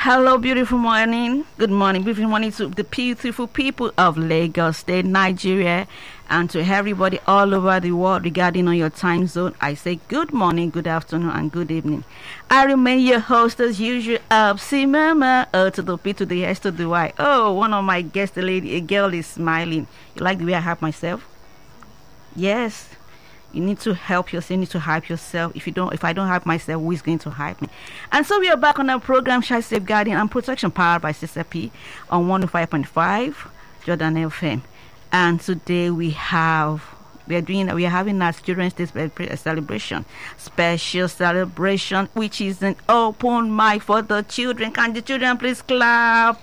Hello, beautiful morning. Good morning, beautiful morning to the beautiful people of Lagos State, Nigeria, and to everybody all over the world regarding on your time zone. I say good morning, good afternoon, and good evening. I remain your host as usual, Upsi Mama. To the P to the S to the Y. Oh, one of my guests, a girl is smiling. You like the way I have myself? Yes. You need to help yourself. You need to hype yourself. If I don't hype myself, who is going to hype me? And so we are back on our program, Child Safeguarding and Protection, powered by Sister P on 105.5 Jordan FM. And today we are having our Children's Day celebration, special celebration, which is an open mic for the children. Can the children please clap?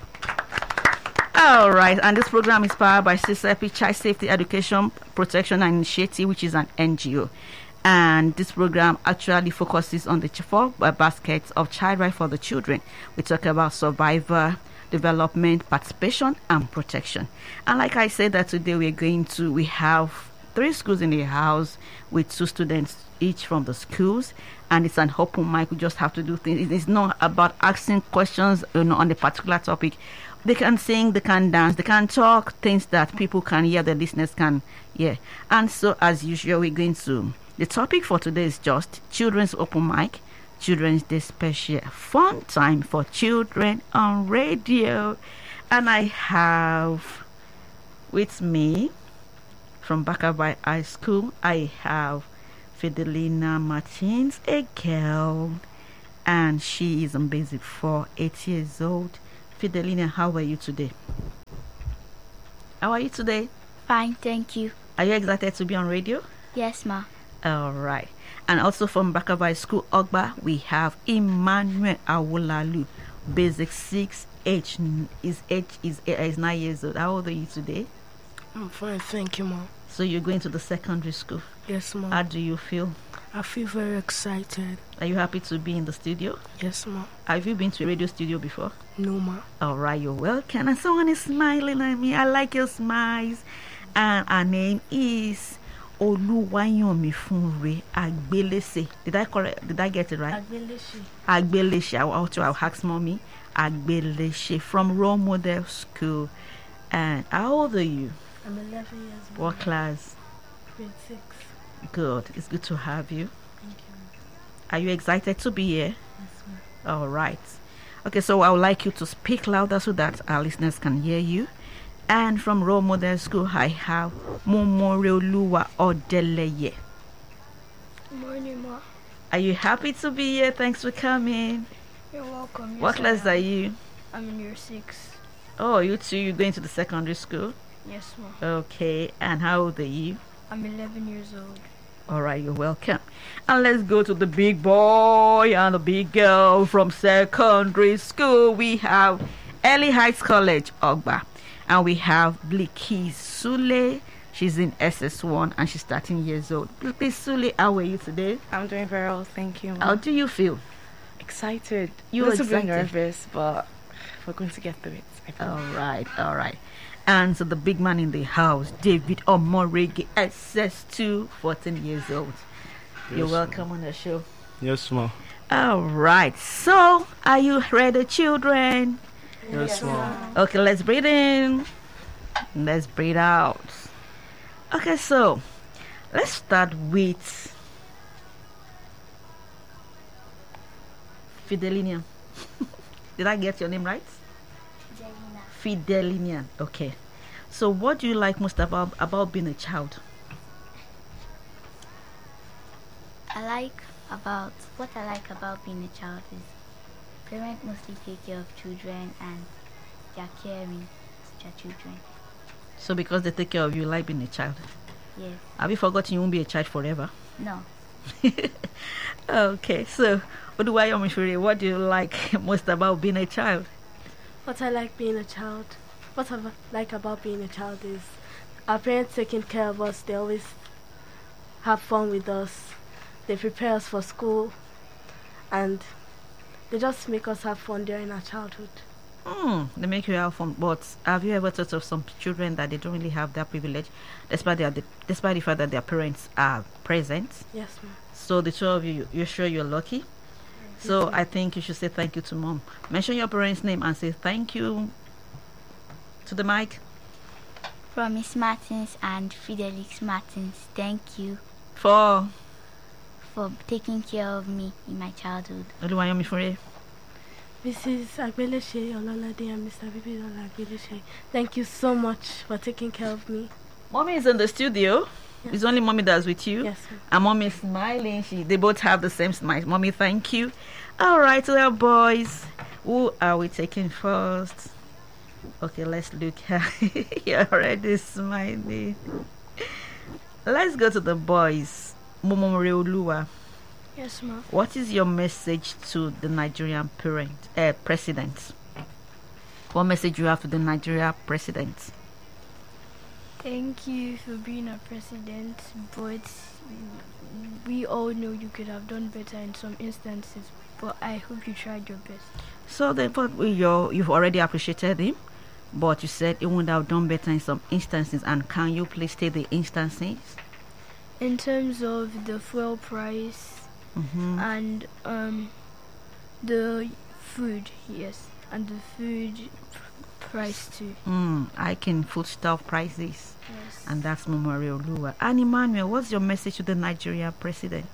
All right, and this program is powered by CSEP, Child Safety Education Protection and Initiative, which is an NGO. And this program actually focuses on the 4 baskets of child rights for the children. We talk about survivor, development, participation, and protection. And like I said, that today we have 3 schools in the house with 2 students each from the schools, and it's an open mic. We just have to do things. It's not about asking questions, on a particular topic. They can sing, they can dance, they can talk, things that people can hear, the listeners can hear. And so, as usual, we're going to... The topic for today is just Children's Open Mic, Children's Day Special, fun time for children on radio. And I have with me, from Bakabai High School, I have Fidelina Martins, a girl, and she is on basic 4, 8 years old. Fidelina, how are you today? How are you today? Fine, thank you. Are you excited to be on radio? Yes, ma. All right. And also from Bakabai School, Ogba, we have Emmanuel Awolalu, basic 6, is 9 years old. How old are you today? I'm fine, thank you, ma. So you're going to the secondary school? Yes, ma. How do you feel? I feel very excited. Are you happy to be in the studio? Yes, ma. Have you been to a radio studio before? No, ma. All right, you're welcome. And someone is smiling at me. I like your smiles. And her name is Oluwayomi Funre Agbelese. Did I get it right? Agbelese. I'll ask mommy. Agbelese from Role Model School. And how old are you? I'm 11 years old. What class? Grade 6. Good. It's good to have you. Thank you. Are you excited to be here? Yes, ma. All right. Okay, so I would like you to speak louder so that our listeners can hear you. And from Role Model School, I have Momorioluwa Odeleye. Good morning, ma. Are you happy to be here? Thanks for coming. You're welcome. What class are you? I'm in year 6. Oh, you too? You're going to the secondary school? Yes, ma. Okay. And how old are you? I'm 11 years old. All right, you're welcome. And let's go to the big boy and the big girl from secondary school. We have Early Heights College, Ogba. And we have Bliki Sule. She's in SS1 and she's 13 years old. Bliki Sule, how are you today? I'm doing very well, thank you, ma. How do you feel? Excited. You're a little excited? bit nervous, but we're going to get through it. I feel. All right. And so the big man in the house, David Omorege, SS2, 14 years old. You're welcome on the show. Yes, ma. All right. So, are you ready, children? Yes, ma. Okay, let's breathe in. Let's breathe out. Okay, so let's start with Fidelina. Did I get your name right? Fidelina. Okay. So what do you like most about being a child? What I like about being a child is parents mostly take care of children and they are caring to their children. So because they take care of you, you like being a child? Yes. Have you forgotten you won't be a child forever? No. Okay, so what do you like most about being a child? What I like about being a child is our parents taking care of us. They always have fun with us. They prepare us for school. And they just make us have fun during our childhood. They make you have fun. But have you ever thought of some children that they don't really have that privilege, despite the fact that their parents are present? Yes, ma'am. So the two of you, you're sure you're lucky? So I think you should say thank you to mom. Mention your parents' name and say thank you to the mic. From Miss Martins and Fidelix Martins, thank you For for taking care of me in my childhood. Oluwayomi Fure. Mrs. Agbeleshe Ololade and Mr. Bibidola Agbeleshe, thank you so much for taking care of me. Mommy is in the studio. Yes. It's only mommy that's with you. Yes, ma'am. And mommy is smiling. They both have the same smile. Mommy, thank you. All right, little boys. Who are we taking first? Okay, let's look. You're already smiling. Let's go to the boys. Momomore Oluwa, Yes, ma'am. what is your message to the Nigerian president? What message you have to the Nigeria president? Thank you for being our president, but we all know you could have done better in some instances, but I hope you tried your best. So therefore, you've already appreciated him, but you said he would have done better in some instances. And can you please state the instances? In terms of the fuel price and the food, yes, and the food price too. Hiking foodstuff prices, Yes. and that's Memorial Lua. And Emmanuel, what's your message to the Nigeria president?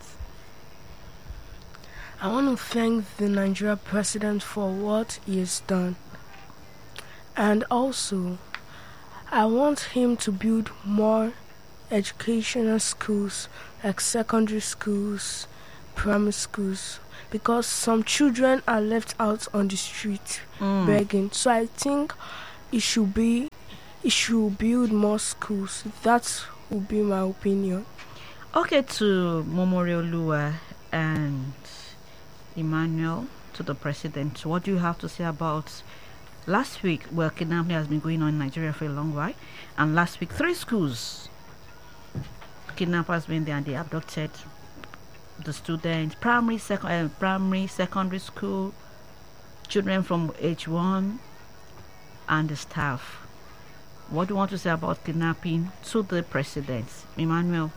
I want to thank the Nigeria president for what he has done. And also, I want him to build more educational schools, like secondary schools, primary schools, because some children are left out on the street begging. So I think it should build more schools. That would be my opinion. Okay, to Memorial Lua and Emmanuel, to the president, what do you have to say about last week? Well, kidnapping has been going on in Nigeria for a long while, and last week 3 schools kidnappers went there and they abducted the students, primary, secondary school, children from H1, and the staff. What do you want to say about kidnapping to the president, Emmanuel?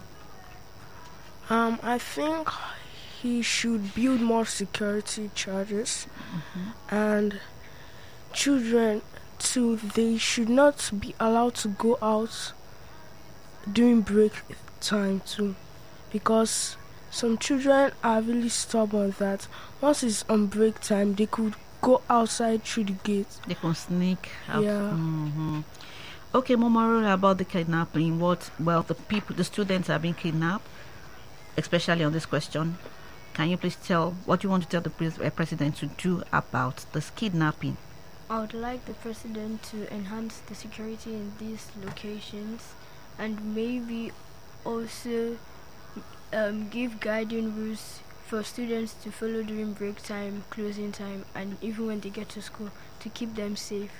I think he should build more security charges, and children too, they should not be allowed to go out during break time too, because some children are really stubborn that once it's on break time they could go outside through the gate. They can sneak out. Yeah. Okay, Memorial, about the kidnapping. The students are being kidnapped, especially on this question. Can you please tell what you want to tell the president to do about this kidnapping? I would like the president to enhance the security in these locations and maybe also give guiding rules for students to follow during break time, closing time, and even when they get to school, to keep them safe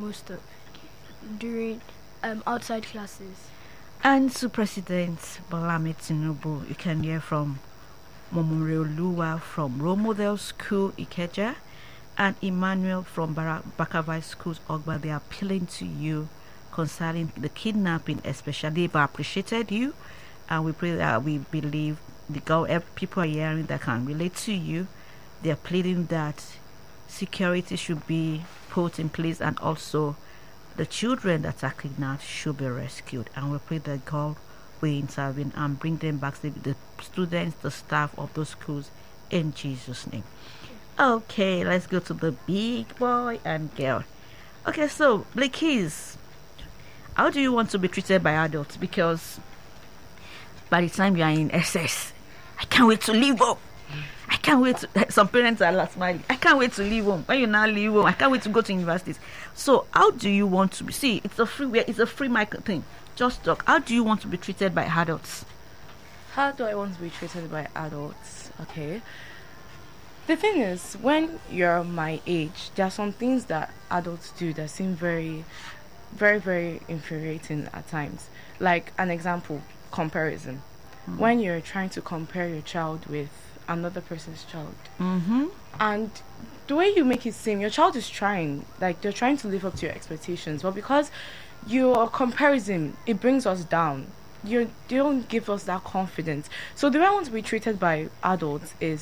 during outside classes. And to President Bola Ahmed Tinubu, you can hear from Memorial Lua from Role Model School Ikeja and Emmanuel from Bakavai Schools Ogba. They are appealing to you concerning the kidnapping, especially. They've appreciated you, and we pray that we believe people are hearing that can relate to you. They are pleading that security should be put in place, and also the children that are kidnapped should be rescued. And we pray that God will intervene and bring them back, the students, the staff of those schools, in Jesus' name. Okay, let's go to the big boy and girl. Okay, so Blakey's, how do you want to be treated by adults? Because by the time you are in SS, I can't wait to leave home. I can't wait to, some parents are last smiling. I can't wait to leave home. When you now leave home, I can't wait to go to universities. So how do you want to be? See, it's a free mic thing. Just talk. How do you want to be treated by adults? How do I want to be treated by adults? Okay. The thing is, when you're my age, there are some things that adults do that seem very, very, very infuriating at times. Like an example, comparison. When you're trying to compare your child with another person's child. And the way you make it seem, your child is trying, like they're trying to live up to your expectations, but because your comparison, it brings us down. You don't give us that confidence. So the way I want to be treated by adults is,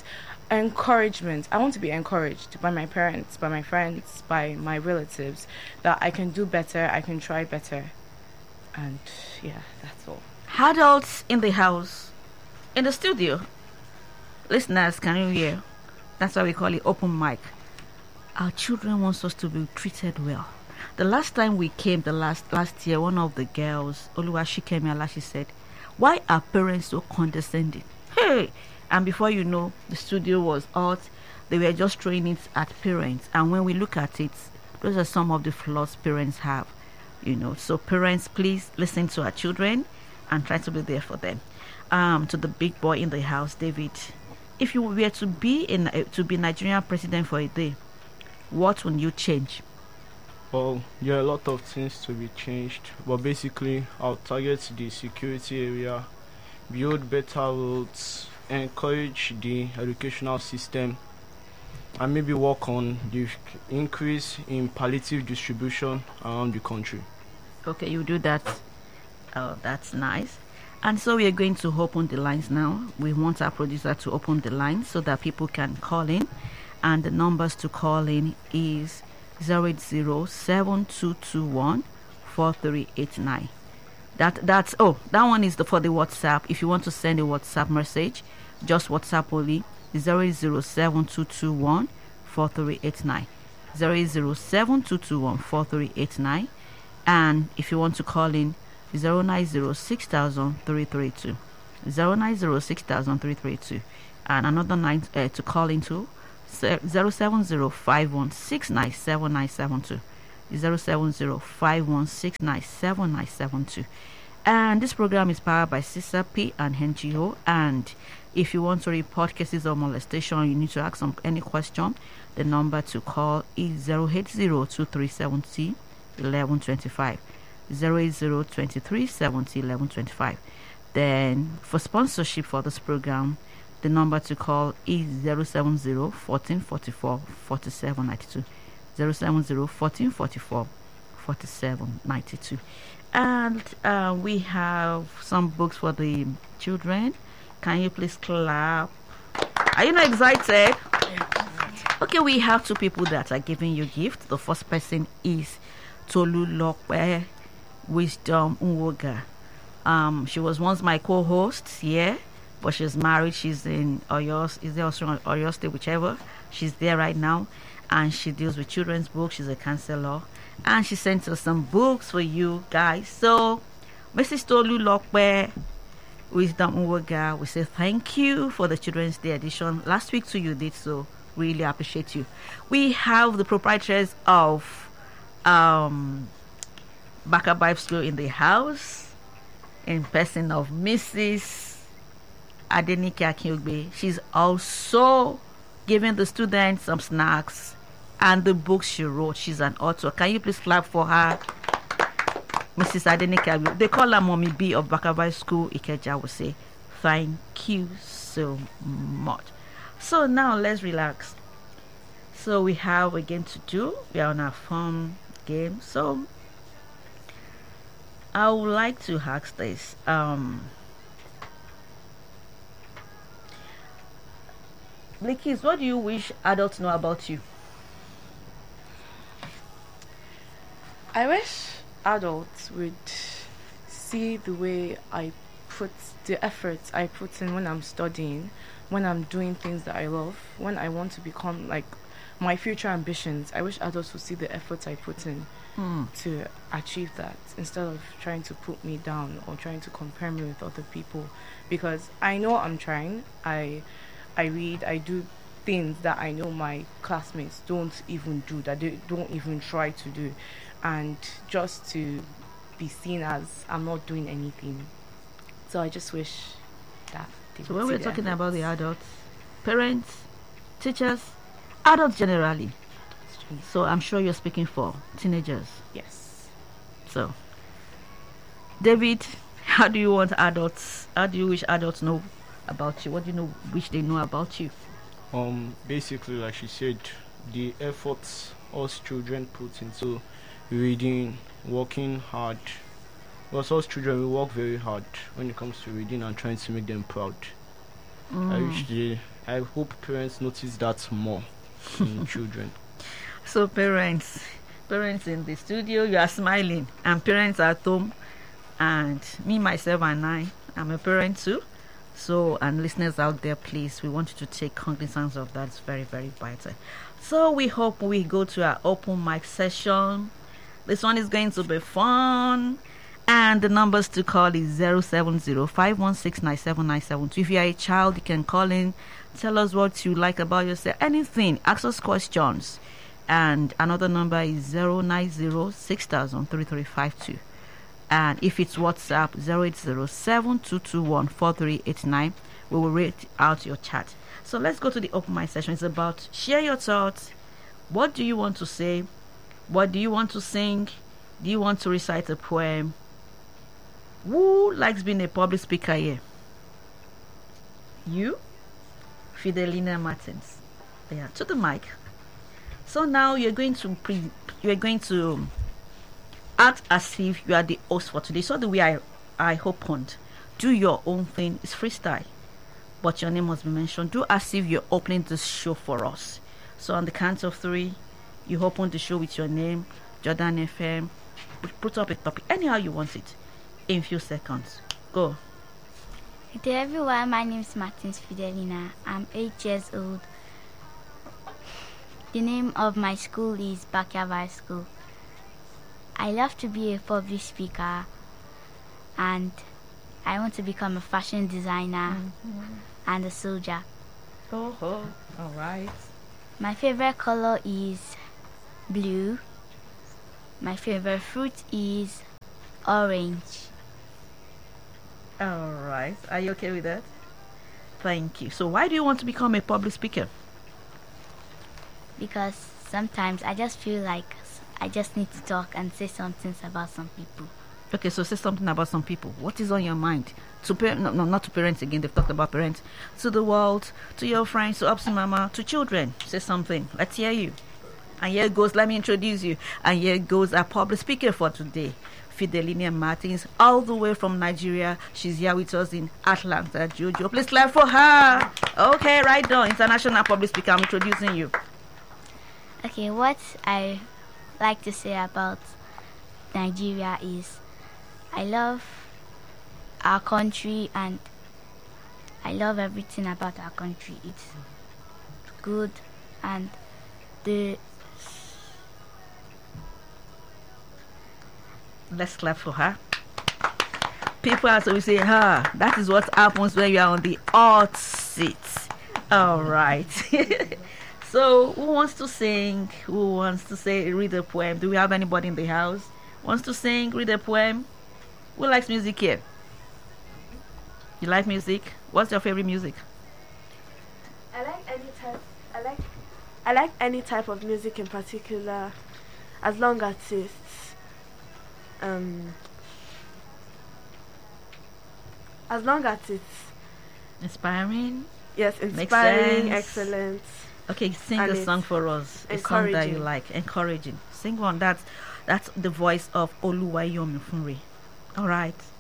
encouragement. I want to be encouraged by my parents, by my friends, by my relatives, that I can do better, I can try better. And yeah, that's all. Adults in the house, in the studio, listeners, can you hear? That's why we call it open mic. Our children want us to be treated well. The last time we came, the last year, one of the girls, Oluwashikemi, she said, "Why are parents so condescending?" Hey! And before you know, the studio was hot. They were just throwing it at parents. And when we look at it, those are some of the flaws parents have. So parents, please listen to our children and try to be there for them. To the big boy in the house, David, if you were to be Nigerian president for a day, what would you change? Well, there are a lot of things to be changed, but basically I'll target the security area, build better roads, encourage the educational system, and maybe work on the increase in palliative distribution around the country. Okay, you do that. Oh, that's nice. And so we are going to open the lines now. We want our producer to open the lines so that people can call in. And the numbers to call in is 080-7221-4389. That one is for the WhatsApp. If you want to send a WhatsApp message, just WhatsApp only, 080-7221-4389. 080-7221-4389. And if you want to call in, 090-6000-332. 090-6000-332. And another line to call into 070-5169-7972. 070-5169-7972. And this program is powered by CISAP and NGO. And if you want to report cases of molestation, you need to ask any question, the number to call is 080-2370-1125. 080-2370-1125. Then for sponsorship for this program, the number to call is 070-1444-4792. 070-1444-4792. And we have some books for the children. Can you please clap? Are you not excited? Okay, we have two people that are giving you gift. The first person is Tolu Lokwe Wisdom Unwoga. She was once my co-host here, but she's married. She's in Oyo, is there also Oyo State, whichever. She's there right now, and she deals with children's books. She's a counselor, and she sent us some books for you guys. So, Mrs. Tolu Lokwe Wisdom Unwoga, we say thank you for the Children's Day edition. Last week too you did, so really appreciate you. We have the proprietors of Baka Bible School in the house, in person of Mrs. Adenike Akinogbe. She's also giving the students some snacks and the books she wrote. She's an author. Can you please clap for her? Mrs. Adenike, they call her Mommy B of Baka Bible School Ikeja, will say thank you so much. So now let's relax. So we have a game to do. We are on our fun game. So I would like to ask this. Blakis, what do you wish adults know about you? I wish adults would see the way I put the efforts I put in when I'm studying, when I'm doing things that I love, when I want to become like my future ambitions. I wish adults would see the efforts I put in to achieve that, instead of trying to put me down or trying to compare me with other people, because I know I'm trying. I read, I do things that I know my classmates don't even do, that they don't even try to do, and just to be seen as I'm not doing anything. So I just wish that they So would when see we're the talking efforts. about the adults, parents, teachers, adults generally. So I'm sure you're speaking for teenagers. Yes. So, David, how do you wish adults know about you? What do you wish they know about you? Basically, like she said, the efforts us children put into reading, working hard. Because us children, we work very hard when it comes to reading and trying to make them proud. I wish they I hope parents notice that more in children. So parents in the studio, you are smiling, and parents at home, and me, myself, and I'm a parent too. So, and listeners out there, please, we want you to take cognizance of that. It's very, very vital. So we hope we go to our open mic session. This one is going to be fun. And the numbers to call is 070-516-97972. If you are a child, you can call in. Tell us what you like about yourself. Anything. Ask us questions. And another number is 090-6000-3352. And if it's WhatsApp, 080-7221-4389. We will read out your chat. So let's go to the open mic session. It's about share your thoughts. What do you want to say? What do you want to sing? Do you want to recite a poem? Who likes being a public speaker here? You? Fidelina Martins. Yeah, to the mic. So now you're going to act as if you are the host for today. So the way I opened, do your own thing. It's freestyle, but your name must be mentioned. Do as if you're opening this show for us. So on the count of 3, you open the show with your name, Jordan FM. Put up a topic anyhow you want it in few seconds. Go. Good day everyone, my name is Martins Fidelina. I'm 8 years old. The name of my school is Backyard High School. I love to be a public speaker, and I want to become a fashion designer and a soldier. All right. My favorite color is blue. My favorite fruit is orange. All right. Are you okay with that? Thank you. So why do you want to become a public speaker? Because sometimes I just feel like I just need to talk and say some things about some people. Okay, so say something about some people. What is on your mind? Not to parents again. They've talked about parents. To the world, to your friends, to Upsi Mama, to children. Say something. Let's hear you. And here goes. Let me introduce you. And here goes our public speaker for today, Fidelina Martins, all the way from Nigeria. She's here with us in Atlanta, Georgia. Please clap for her. Okay, right now, international public speaker. I'm introducing you. Okay, what I like to say about Nigeria is I love our country and I love everything about our country. It's good, and let's clap for her. People also will say, that is what happens when you are on the hot seat. All right. So, who wants to sing? Who wants to read a poem? Do we have anybody in the house wants to sing, read a poem? Who likes music here? You like music? What's your favorite music? I like any type. I like any type of music in particular, as long as it's Inspiring. Yes, inspiring, excellent. Okay, sing a song for us. A song that you like, encouraging. Sing one. That's the voice of Oluwayomi Funri. All right.